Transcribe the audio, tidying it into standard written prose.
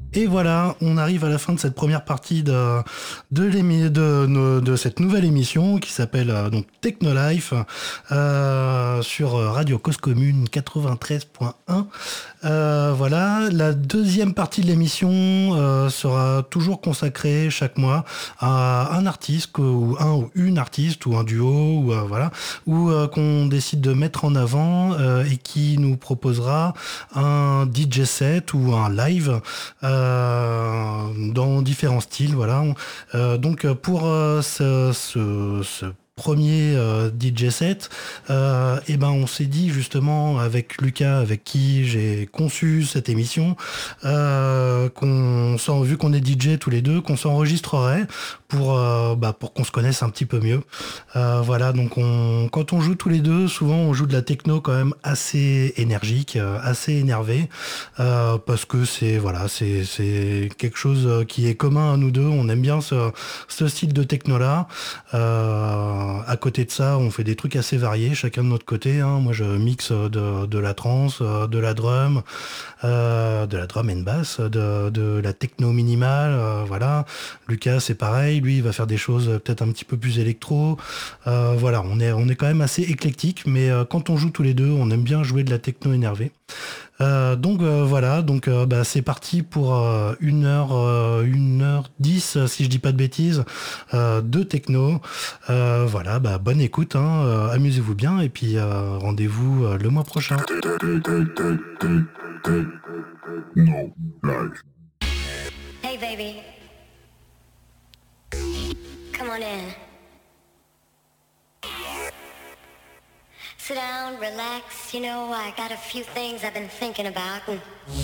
Et voilà, on arrive à la fin de cette première partie de cette nouvelle émission qui s'appelle donc Technolife sur Radio Cause Commune 93.1. Voilà, la deuxième partie de l'émission sera toujours consacrée chaque mois à un artiste ou un ou une artiste ou un duo ou voilà, ou qu'on décide de mettre en avant et qui nous proposera un DJ set ou un live dans différents styles. Voilà. Donc pour ce premier DJ set, et ben on s'est dit justement avec Lucas, avec qui j'ai conçu cette émission, vu qu'on est DJ tous les deux, qu'on s'enregistrerait pour qu'on se connaisse un petit peu mieux. Voilà, donc quand on joue tous les deux, souvent on joue de la techno quand même assez énergique, assez énervé, parce que c'est quelque chose qui est commun à nous deux. On aime bien ce style de techno là. À côté de ça, on fait des trucs assez variés, chacun de notre côté. Hein. Moi, je mixe de la trance, de la drum and bass, de la techno minimale. Voilà. Lucas, c'est pareil. Lui, il va faire des choses peut-être un petit peu plus électro. Voilà, on est quand même assez éclectique, mais quand on joue tous les deux, on aime bien jouer de la techno énervée. Donc voilà, donc c'est parti pour 1h10 si je dis pas de bêtises, de techno. Voilà, bonne écoute, hein, amusez-vous bien et puis rendez-vous le mois prochain. No life. Hey baby, come on in. Sit down, relax, you know, I got a few things I've been thinking about and